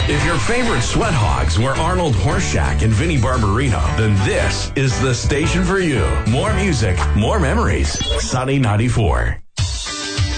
If your favorite sweat hogs were Arnold Horseshack and Vinnie Barbarino, then this is the station for you. More music, more memories. Sunny 94.